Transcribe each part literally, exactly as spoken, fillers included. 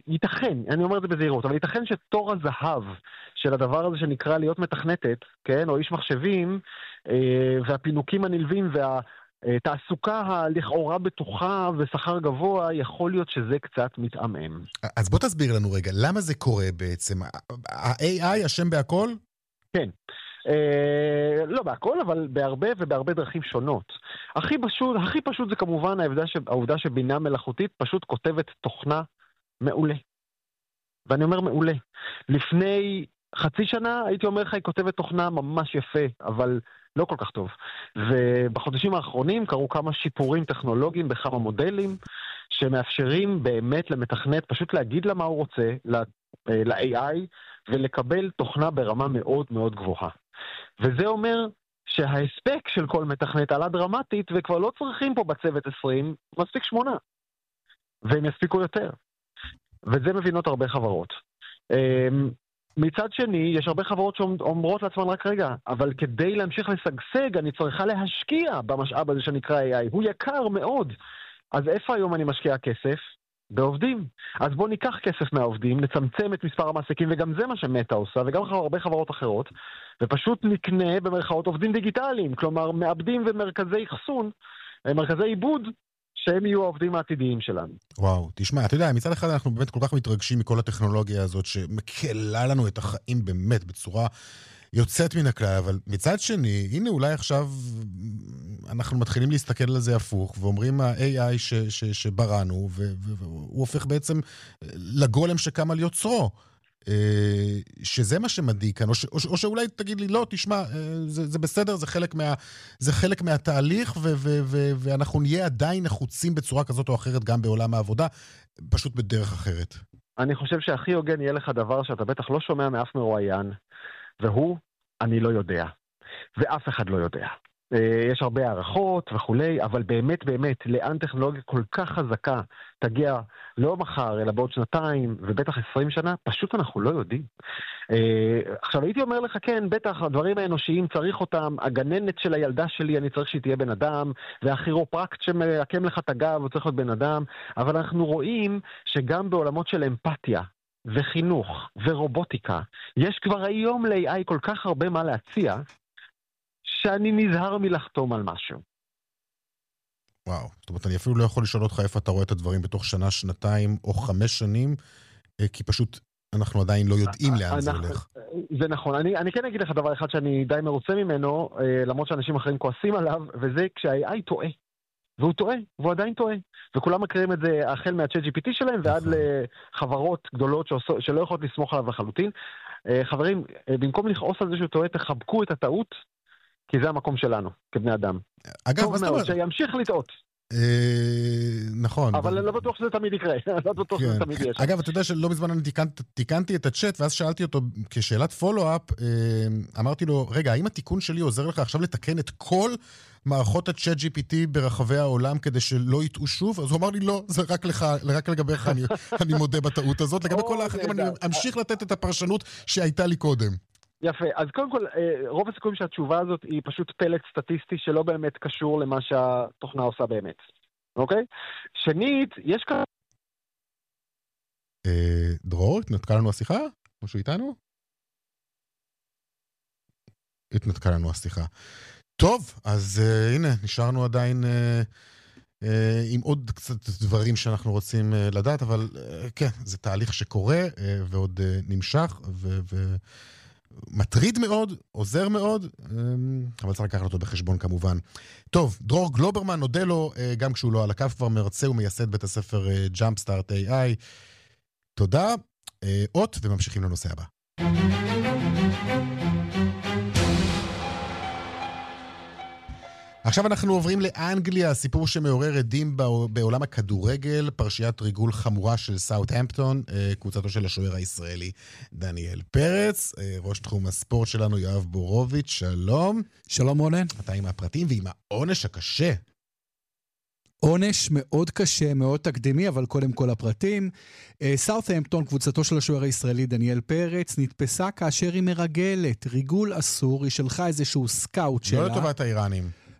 ייתכן, אני אומר את זה בזהירות, אבל ייתכן שתור הזהב של הדבר הזה שנקרא להיות מתכנתת, כן, או איש מחשבים, והפינוקים הנלווים והתעסוקה הלכאורה בטוחה ושכר גבוה, יכול להיות שזה קצת מתעמם. אז בוא תסביר לנו רגע, למה זה קורה בעצם? ה-איי איי אשם בהכל? כן. אה, לא בהכל, אבל בהרבה ובהרבה דרכים שונות. הכי פשוט, הכי פשוט זה כמובן העובדה, ש, העובדה שבינה מלאכותית פשוט כותבת תוכנה מעולה. ואני אומר מעולה. לפני חצי שנה הייתי אומר לך, היא כותבת תוכנה ממש יפה, אבל לא כל כך טוב. ובחודשים האחרונים קרו כמה שיפורים טכנולוגיים בכמה מודלים, שמאפשרים באמת למתכנת פשוט להגיד לה מה הוא רוצה, ל-איי איי, ולקבל תוכנה ברמה מאוד מאוד גבוהה. וזה אומר שההספק של כל מתכנת עלה דרמטית, וכבר לא צריכים פה בצוות עשרים, מספיק שמונה. והם יספיקו יותר. וזה מבינות הרבה חברות. מצד שני, יש הרבה חברות שאומרות לעצמן רק רגע, אבל כדי להמשיך לשגשג, אני צריכה להשקיע במשאב הזה שנקרא איי איי. הוא יקר מאוד. אז איפה היום אני משקיע כסף? בעובדים. אז בוא ניקח כסף מהעובדים, נצמצם את מספר המעסיקים, וגם זה מה שמטה עושה, וגם הרבה חברות אחרות, ופשוט נקנה במרכאות עובדים דיגיטליים, כלומר מעבדים ומרכזי חסון, מרכזי עיבוד, שהם יהיו העובדים העתידיים שלנו. וואו, תשמע, אתה יודע, מצד אחד אנחנו באמת כל כך מתרגשים מכל הטכנולוגיה הזאת, שמקלה לנו את החיים באמת בצורה יוצאת מן הכלל, אבל מצד שני, הנה אולי עכשיו אנחנו מתחילים להסתכל על זה הפוך, ואומרים ה-איי איי ש- ש- שבראנו, והוא הופך בעצם לגולם שקם על יוצרו. שזה מה שמדאיג כאן, או, ש, או, או שאולי תגיד לי, לא, תשמע, זה, זה בסדר, זה חלק, מה, זה חלק מהתהליך, ו, ו, ו, ואנחנו נהיה עדיין נחוצים בצורה כזאת או אחרת, גם בעולם העבודה, פשוט בדרך אחרת. אני חושב שהכי הוגן יהיה לך דבר שאתה בטח לא שומע מאף מרואיין, והוא, אני לא יודע. ואף אחד לא יודע. יש הרבה הערכות וכולי, אבל באמת באמת, לאן טכנולוגיה כל כך חזקה תגיע לא מחר, אלא בעוד שנתיים, ובטח עשרים שנה, פשוט אנחנו לא יודעים. עכשיו, הייתי אומר לך, כן, בטח, הדברים האנושיים צריך אותם, הגננת של הילדה שלי, אני צריך שהיא תהיה בן אדם, והכירופרקט שמעקם לך את הגב, הוא צריך להיות בן אדם, אבל אנחנו רואים שגם בעולמות של אמפתיה, וחינוך, ורובוטיקה, יש כבר היום ל-איי איי כל כך הרבה מה להציע, שאני נזהר מלחתום על משהו. וואו, זאת אומרת, אני אפילו לא יכול לשאול אותך איפה אתה רואה את הדברים בתוך שנה, שנתיים או חמש שנים, כי פשוט אנחנו עדיין לא יודעים לאן זה הולך. זה נכון. אני, אני כן אגיד לך דבר אחד שאני די מרוצה ממנו, למרות שאנשים אחרים כועסים עליו, וזה כשה-איי איי טועה. והוא טועה, והוא עדיין טועה. וכולם מכירים את זה החל מה-צ'אט ג'י פי טי שלהם, ועד לחברות גדולות שלא יכולות לסמוך עליו לחלוטין. חברים, במקום לכעוס על זה שהוא טועה, תחבקו את הטעות, כי זה המקום שלנו, כבני אדם. אגב, מה זאת אומרת? שימשיך לטעות. נכון. אבל לא בטוח שזה תמיד יקרה. לא בטוח שזה תמיד יש. אגב, אתה יודע שלא בזמן אני תיקנתי את הצ'אט, ואז שאלתי אותו כשאלת פולו-אפ, אמרתי לו, רגע, האם התיקון שלי עוזר לך עכשיו לתקן את כל מערכות הצ'אט ג'י פי טי ברחבי העולם כדי שלא יטעו שוב? אז הוא אמר לי, לא, זה רק לך, רק לגביך אני מודה בטעות הזאת. לגבי כל האחרים אני אמשיך לתת את הפרשנות שהייתה לי קודם. יפה, אז קודם כל, רוב הסיכויים שהתשובה הזאת היא פשוט פלט סטטיסטי שלא באמת קשור למה שהתוכנה עושה באמת. אוקיי? שנית, יש כאן... דרור, התנתקה לנו השיחה? משהו איתנו? התנתקה לנו השיחה. טוב, אז הנה, נשארנו עדיין עם עוד קצת דברים שאנחנו רוצים לדעת, אבל כן, זה תהליך שקורה ועוד נמשך ו... מטריד מאוד, עוזר מאוד, אבל צריך לקחת אותו בחשבון כמובן. טוב, דרור גלוברמן, נודה לו, גם כשהוא לא על הקו, כבר מרצה ומייסד בית הספר Jumpstart איי איי. תודה, אות, וממשיכים לנושא הבא. עכשיו אנחנו עוברים לאנגליה, סיפור שמעורר עדים בעולם הכדורגל, פרשיית ריגול חמורה של סאות'המפטון, קבוצתו של השוער הישראלי דניאל פרץ, ראש תחום הספורט שלנו יואב בורוביץ', שלום. שלום רונן. אתה עם הפרטים ועם העונש הקשה. עונש מאוד קשה, מאוד תקדימי, אבל קודם כל הפרטים. סאות'המפטון, קבוצתו של השוער הישראלי דניאל פרץ, נתפסה כאשר היא מרגלת. ריגול אסור, היא שלחה איזשהו סקאוט שלה. לא לטובת האיראנים.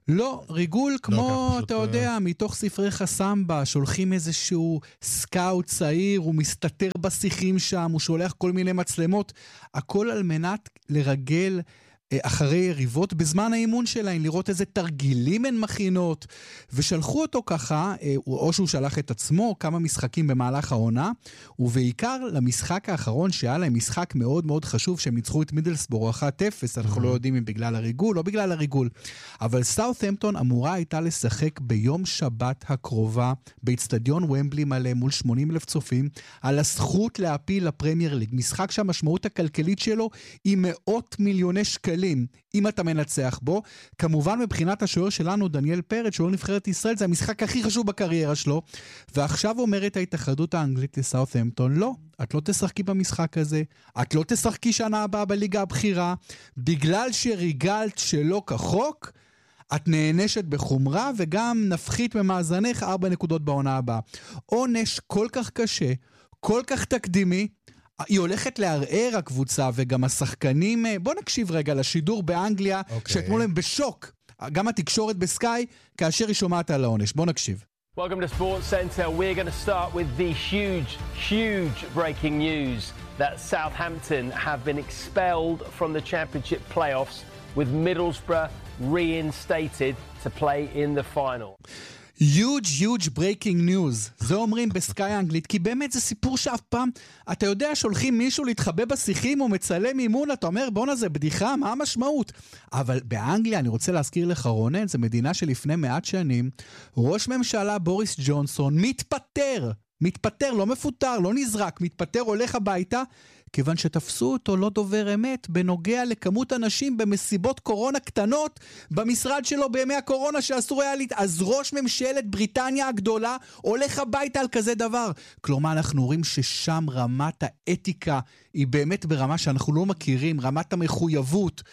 לא, ריגול כמו, פשוט, אתה יודע, מתוך ספרי חסמבה, שולחים איזשהו סקאוט צעיר, הוא מסתתר בשיחים שם, הוא שולח כל מיני מצלמות, הכל על מנת לרגל אחרי יריבות בזמן האימון שלהם, לראות איזה תרגילים הן מכינות, ושלחו אותו ככה, או שהוא שלח את עצמו כמה משחקים במהלך העונה, ובעיקר למשחק האחרון שהיה להם משחק מאוד מאוד חשוב, שהם ניצחו את מידלסבורו אחת אפס, אנחנו לא יודעים אם בגלל הריגול, לא בגלל הריגול, אבל סאות'המפטון אמורה הייתה לשחק ביום שבת הקרובה, באצטדיון ומבלי מלא מול שמונים אלף צופים, על הזכות להפיל לפרמייר ליג, משחק שהמשמעות הכלכלית שלו היא מאות מיליוני שקלים, אם אתה מנצח בו. כמובן מבחינת השוער שלנו, דניאל פרץ, שוער נבחרת ישראל, זה המשחק הכי חשוב בקריירה שלו, ועכשיו אומרת ההתאחדות האנגלית לסאות'המפטון, לא, את לא תשחקי במשחק הזה, את לא תשחקי שנה הבאה בליגה הבכירה, בגלל שריגלת שלא כחוק, את נענשת בחומרה, וגם נפחית ממאזנך ארבע נקודות בעונה הבאה. עונש כל כך קשה, כל כך תקדימי, היא הולכת לערער הקבוצה, וגם השחקנים, בוא נקשיב רגע לשידור באנגליה, okay. שאתמול הם בשוק, גם התקשורת בסקאי, כאשר היא שומעת על העונש. בוא נקשיב. Welcome to Sports Centre. We're going to start with the huge, huge breaking news that Southampton have been expelled from the Championship playoffs, with Middlesbrough reinstated to play in the final. huge, huge breaking news. זה אומרים בסקאי האנגלית, כי באמת זה סיפור שאף פעם, אתה יודע, שולחים מישהו להתחבא בשיחים או מצלם אימון, אתה אומר, בונה, זה בדיחה, מה המשמעות? אבל באנגליה, אני רוצה להזכיר לך, רונן, זה מדינה שלפני מעט שנים, ראש ממשלה בוריס ג'ונסון מתפטר, מתפטר, לא מפוטר, לא נזרק, מתפטר, הולך הביתה, כיוון שתפסו אותו לא דובר אמת בנוגע לכמות אנשים במסיבות קורונה קטנות במשרד שלו בימי הקורונה שאסור היה לי. אז ראש ממשלת בריטניה הגדולה הולך הביתה על כזה דבר. כלומר, אנחנו רואים ששם רמת האתיקה היא באמת ברמה שאנחנו לא מכירים, רמת המחויבות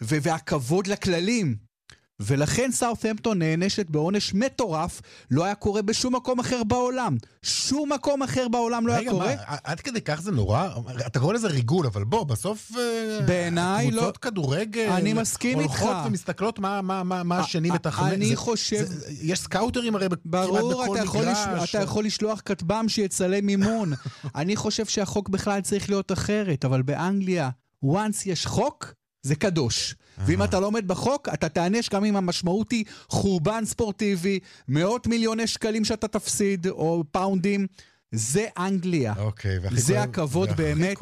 והכבוד לכללים. ולכן סאות'המפטון נענשת בעונש מטורף, לא היה קורה בשום מקום אחר בעולם. שום מקום אחר בעולם לא היה קורה. עד כדי כך זה נורא? אתה קורא לזה ריגול, אבל בוא, בסוף בעיניי לא. קבוצות כדורגל אני מסכים איתך. הולכות ומסתכלות מה השני מתחמם. אני חושב... יש סקאוטרים הרי כמעט בכל מגרש. אתה יכול לשלוח כתבם שיצלם אימון. אני חושב שהחוק בכלל צריך להיות אחרת, אבל באנגליה, once יש חוק, זה קדוש. ואם אתה לא עומד בחוק, אתה תענש גם אם המשמעות היא חורבן ספורטיבי, מאות מיליוני שקלים שאתה תפסיד, או פאונדים. זה אנגליה. זה הכבוד באמת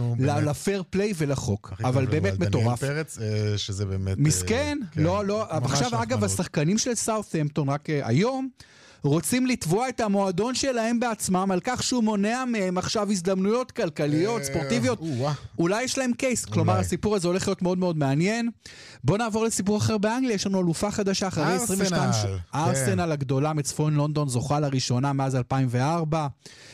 לפייר פליי ולחוק. אבל באמת מטורף. דניאל פרץ, שזה באמת... מסכן? לא, לא. עכשיו, אגב, השחקנים של סאות'המפטון, רק היום, רוצים לתבוע את המועדון שלהם בעצמם על כך שהוא מונע מהם עכשיו הזדמנויות כלכליות, ספורטיביות. אולי יש להם קייס. כלומר, הסיפור הזה הולך להיות מאוד מאוד מעניין. בוא נעבור לסיפור אחר באנגליה. יש לנו אלופה חדשה אחרי עשרים ושתיים שנה. ארסנל הגדולה מצפון לונדון זוכה לראשונה מאז אלפיים וארבע.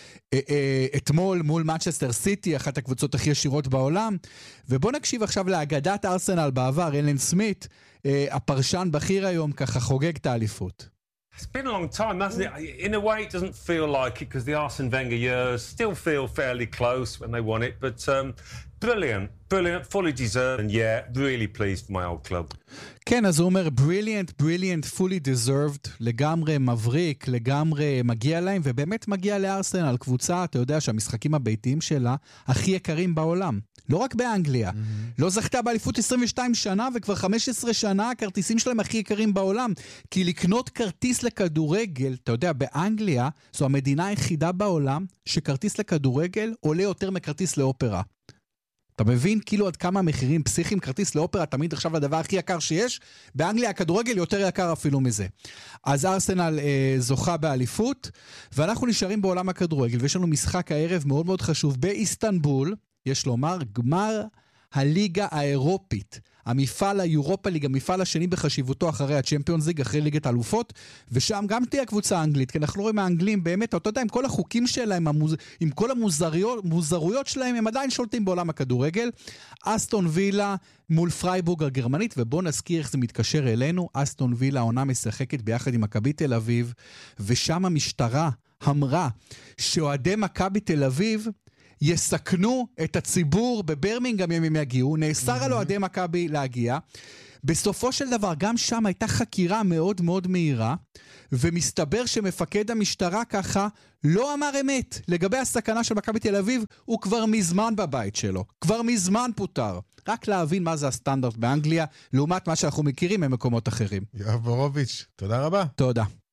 אתמול מול מנצ'סטר סיטי, אחת הקבוצות הכי ישירות בעולם. ובוא נקשיב עכשיו לאגדת ארסנל בעבר, אלן סמית, הפרשן בכיר היום, ככה חוגג את האליפות. It's been a long time, hasn't it? In a way, it doesn't feel like it because the Arsene Wenger years still feel fairly close when they won it. But um, brilliant, brilliant, fully deserved. And yeah, really pleased for my old club. כן, אז הוא אומר, brilliant, brilliant, fully deserved, לגמרי מבריק, לגמרי מגיע להם, ובאמת מגיע לארסנל, קבוצה, אתה יודע שהמשחקים הביתיים שלה הכי יקרים בעולם. לא רק באנגליה. Mm-hmm. לא זכתה באליפות עשרים ושתיים שנה, וכבר חמש עשרה שנה הכרטיסים שלהם הכי יקרים בעולם. כי לקנות כרטיס לכדורגל, אתה יודע, באנגליה, זו המדינה היחידה בעולם, שכרטיס לכדורגל עולה יותר מכרטיס לאופרה. אתה מבין כאילו עד כמה מחירים פסיכיים, כרטיס לאופרה תמיד עכשיו הדבר הכי יקר שיש, באנגליה הכדורגל יותר יקר אפילו מזה. אז ארסנל אה, זוכה באליפות, ואנחנו נשארים בעולם הכדורגל, ויש לנו משחק הערב מאוד מאוד חשוב באיסטנבול, יש לומר, גמר הליגה האירופית. המפעל היורופה ליג, המפעל השני בחשיבותו אחרי הצ'מפיונס ליג, אחרי ליגת האלופות, ושם גם תהיה קבוצה אנגלית, כי אנחנו רואים האנגלים באמת, אתה יודע, עם כל החוקים שלהם, המוז... עם כל המוזרויות שלהם, הם עדיין שולטים בעולם הכדורגל. אסטון וילה מול פרייבורג הגרמנית, ובוא נזכיר איך זה מתקשר אלינו, אסטון וילה העונה משחקת ביחד עם מכבי תל אביב, ושם המשטרה אמרה שאוהדי מכבי תל אביב יסכנו את הציבור בברמינגהאם אם הם יגיעו, נאסר על אוהדי מכבי להגיע. בסופו של דבר, גם שם הייתה חקירה מאוד מאוד מהירה, ומסתבר שמפקד המשטרה ככה לא אמר אמת. לגבי הסכנה של מכבי תל אביב, הוא כבר מזמן בבית שלו. כבר מזמן פוטר. רק להבין מה זה הסטנדרט באנגליה, לעומת מה שאנחנו מכירים ממקומות אחרים. יואב בורוביץ', תודה רבה. תודה.